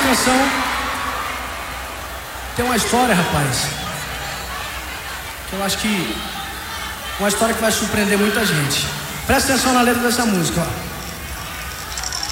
atenção. Tem uma história, rapaz, que eu acho que uma história que vai surpreender muita gente. Presta atenção na letra dessa música, ó.